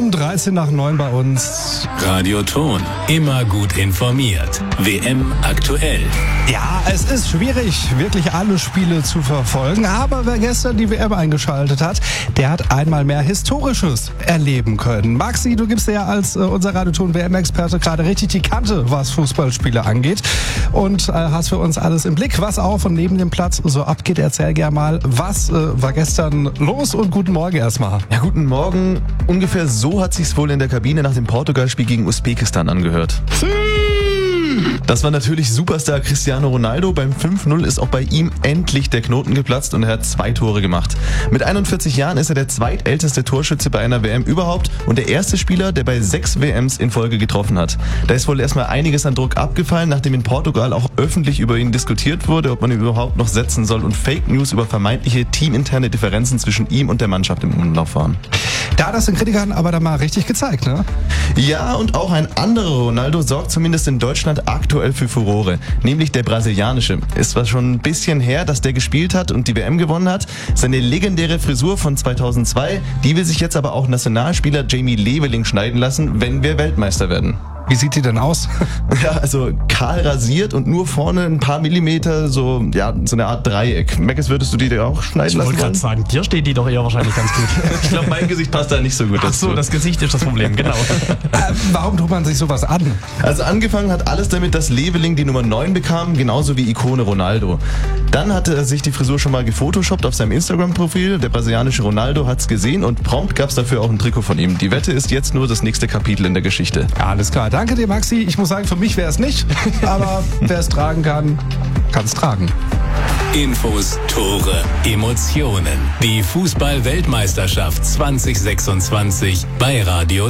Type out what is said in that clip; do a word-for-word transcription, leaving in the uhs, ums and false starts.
Um dreizehn nach neun bei uns. Radio Ton, immer gut informiert. W M aktuell. Ja, es ist schwierig, wirklich alle Spiele zu verfolgen. Aber wer gestern die W M eingeschaltet hat, der hat einmal mehr Historisches erleben können. Maxi, du gibst ja als äh, unser Radio Ton W M-Experte gerade richtig die Kante, was Fußballspiele angeht. Und äh, hast für uns alles im Blick, was auf und neben dem Platz so abgeht. Erzähl gerne mal, was äh, war gestern los und guten Morgen erstmal. Ja, guten Morgen. Ungefähr so hat sich's wohl in der Kabine nach dem Portugal-Spiel gegen Usbekistan angehört. Das war natürlich Superstar Cristiano Ronaldo. Beim fünf null ist auch bei ihm endlich der Knoten geplatzt und er hat zwei Tore gemacht. Mit einundvierzig Jahren ist er der zweitälteste Torschütze bei einer W M überhaupt und der erste Spieler, der bei sechs W Ms in Folge getroffen hat. Da ist wohl erstmal einiges an Druck abgefallen, nachdem in Portugal auch öffentlich über ihn diskutiert wurde, ob man ihn überhaupt noch setzen soll und Fake News über vermeintliche teaminterne Differenzen zwischen ihm und der Mannschaft im Umlauf waren. Da hat das den Kritikern aber dann mal richtig gezeigt, ne? Ja, und auch ein anderer Ronaldo sorgt zumindest in Deutschland aktuell für Furore, nämlich der brasilianische. Es war schon ein bisschen her, dass der gespielt hat und die W M gewonnen hat. Seine legendäre Frisur von zweitausendzwei, die will sich jetzt aber auch Nationalspieler Jamie Leveling schneiden lassen, wenn wir Weltmeister werden. Wie sieht die denn aus? Ja, also kahl rasiert und nur vorne ein paar Millimeter, so ja so eine Art Dreieck. Meckes, würdest du die dir auch schneiden Ich lassen? wollte gerade sagen, dir steht die doch eher wahrscheinlich ganz gut. Ich glaube, mein Gesicht passt da nicht so gut Ach dazu. so, das Gesicht ist das Problem, genau. äh, warum tut man sich sowas an? Also angefangen hat alles damit, dass Leveling die Nummer neun bekam, genauso wie Ikone Ronaldo. Dann hatte er sich die Frisur schon mal gefotoshoppt auf seinem Instagram-Profil. Der brasilianische Ronaldo hat's gesehen und prompt gab's dafür auch ein Trikot von ihm. Die Wette ist jetzt nur das nächste Kapitel in der Geschichte. Alles klar, danke dir Maxi. Ich muss sagen, für mich wäre es nicht, aber wer es tragen kann, kann es tragen. Infos, Tore, Emotionen. Die Fußball-Weltmeisterschaft zwanzig sechsundzwanzig bei Radio